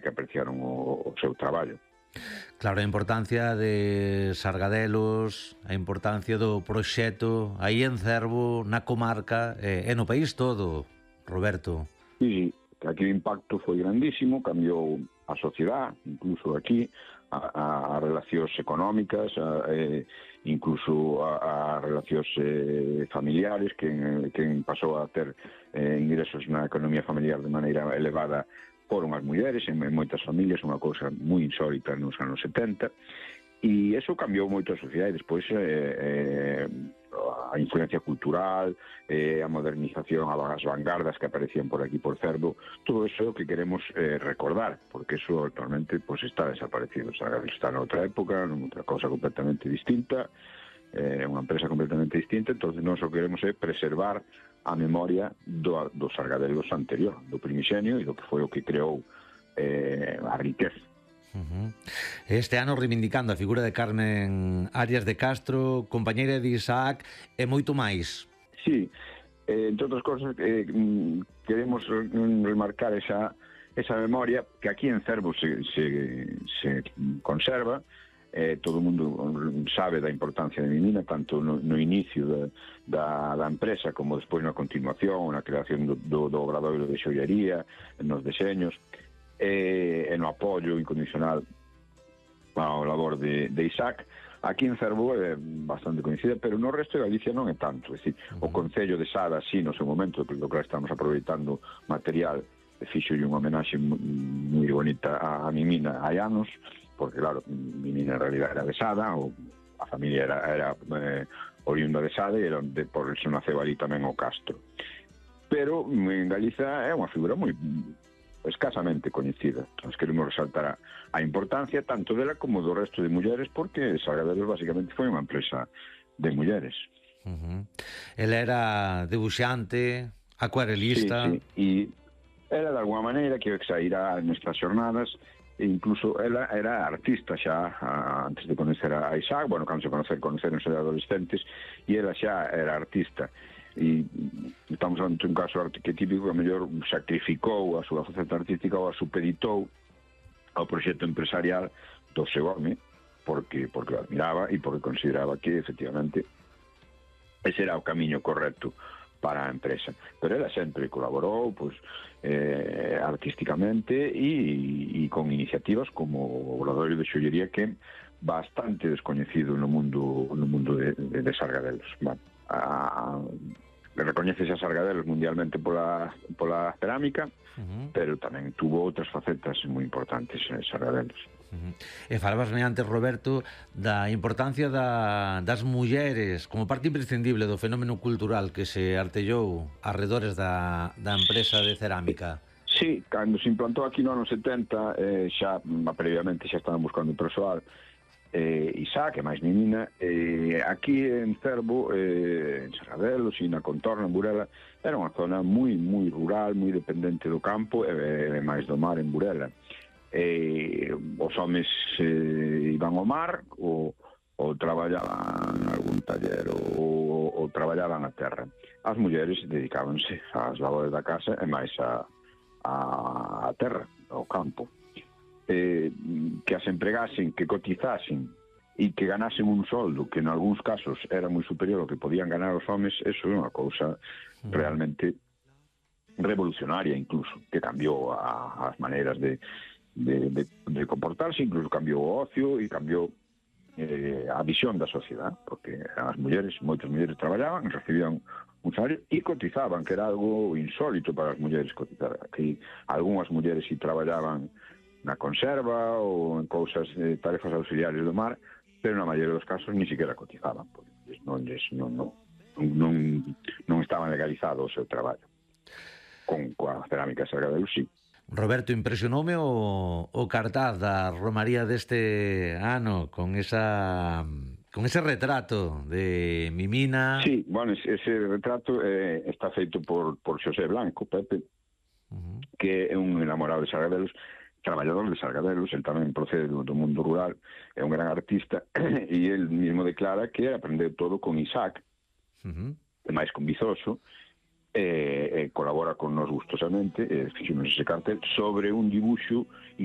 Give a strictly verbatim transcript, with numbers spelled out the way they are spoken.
que apreciaron o, o seu traballo. Claro, a importancia de Sargadelos, a importancia do proxecto aí en Cervo, na comarca e, e no país todo, Roberto. Sí, sí, aquí o impacto foi grandísimo, cambiou a sociedade, incluso aquí, a, a relacións económicas, a, eh, incluso a, a relacións eh, familiares, que, que pasou a ter eh, ingresos na economía familiar de maneira elevada foron as mulleres, en, en moitas familias, unha cousa moi insólita nos anos setenta, e eso cambiou moito a sociedade. Despois eh, eh, a influencia cultural, eh, a modernización, as vanguardas que aparecían por aquí por Cervo, todo eso que queremos eh, recordar, porque eso actualmente pues, está desaparecido. O sea, está noutra época, noutra cousa completamente distinta, é eh, unha empresa completamente distinta, entonces nós o que queremos é preservar a memoria do, do Sargadelos anterior, do primigenio e do que foi o que creou eh, a riqueza. Uh-huh. Este ano reivindicando a figura de Carmen Arias de Castro, compañeira de Isaac e moito máis. Sí, eh, entre outras cosas eh, queremos remarcar esa, esa memoria que aquí en Cervo se, se, se conserva. Eh, todo o mundo sabe da importancia de Mimina, tanto no, no inicio da, da, da empresa como despois na continuación, na creación do, do, do obradoiro de xollaría, nos deseños, eh, e no apoio incondicional ao labor de, de Isaac. Aquí en Cervo é bastante coñecida, pero no resto de Galicia non é tanto. É dicir, uh-huh. O Concello de Sada, sí, no seu momento, porque claro, estamos aproveitando material, fixo unha homenaxe moi bonita a, a Mimina hai anos, porque claro, Mimina en realidad era de Sada, ou a familia era, era eh, oriunda de Sada, e era onde por eso naceu ali tamén o Castro. Pero en Galiza é unha figura moi escasamente coñecida. Entón, queremos resaltar a, a importancia tanto dela como do resto de mulleres, porque Sargadelos basicamente foi unha empresa de mulleres. Uh-huh. Ela era debuxante, acuarelista... Sí, sí, e ela de alguma maneira que sairá nestas xornadas. E incluso ela era artista xa a, antes de conocer a Isaac, bueno, cando se conocer, conoceronse de adolescentes, e ela xa era artista. E estamos ante un caso arquetípico que a mellor sacrificou a súa faceta artística ou a supeditou ao proxecto empresarial do seu home, porque, porque o admiraba e porque consideraba que, efectivamente, ese era o camiño correcto para a empresa. Pero ela sempre colaborou pues, eh, artísticamente e, e con iniciativas como o Obradoiro de Xollería, que é bastante descoñecido no mundo no mundo de, de, de Sargadelos. Bueno, a, recoñecese a Sargadelos mundialmente pola, pola cerámica, uh-huh. pero tamén tuvo outras facetas moi importantes en Sargadelos. Uh-huh. E falabasme antes, Roberto, da importancia da, das mulleres como parte imprescindible do fenómeno cultural que se artellou arredores da, da empresa de cerámica. Sí, cando se implantou aquí no ano setenta, eh, xa previamente xa estaban buscando persoal, eh, Isaac e máis Mimina, eh, aquí en Cervo, eh, en Sargadelos e na contorna, en Burela, era unha zona moi, moi rural, moi dependente do campo e, e máis do mar en Burela. Eh, os homes eh, iban ao mar ou, ou traballaban en algún taller ou, ou traballaban a terra. As mulleres dedicábanse ás labores da casa e máis a, a, a terra, ao campo. Eh, que as empregasen, que cotizasen e que ganasen un soldo que en algúns casos era moi superior ao que podían ganar os homes, eso é unha cousa realmente revolucionaria, incluso, que cambiou a, as maneiras de De, de, de comportarse, incluso cambiou o ocio e cambiou eh, a visión da sociedade, porque as mulleres, moitas mulleres traballaban, recibían un salario e cotizaban, que era algo insólito para as mulleres cotizar. Aquí algunhas mulleres si traballaban na conserva ou en cousas, eh, tarefas auxiliares do mar, pero na maioría dos casos ni siquiera cotizaban, porque non, non, non, non, non estaba legalizado o seu traballo. Con coa cerámica Sargadelos, sí. Roberto, impresionoume o, o cartaz da Romaría deste ano con esa con ese retrato de Mimina. Sí, bueno, ese retrato eh, está feito por, por Xosé Blanco, Pepe, uh-huh. que é un enamorado de Sargadelos, traballador de Sargadelos, el tamén procede do, do mundo rural, é un gran artista, e el mismo declara que aprendeu todo con Isaac, uh-huh. e máis con Vizoso, e, e colabora con nos gustosamente, e fixemos ese cartel sobre un dibuixo